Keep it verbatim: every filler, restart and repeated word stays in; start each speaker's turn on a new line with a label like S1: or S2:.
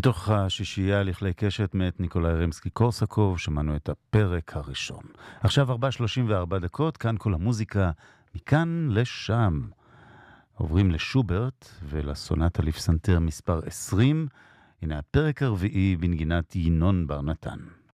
S1: מתוך השישייה לכלי קשת מאת ניקולאי רימסקי-קורסקוב, שמענו את הפרק הראשון. עכשיו ארבע שלושים וארבע דקות, כאן כל המוזיקה, מכאן לשם. עוברים לשוברט ולסונטה לפסנתר מספר עשרים, הנה הפרק הרביעי בנגינת ינון בר נתן.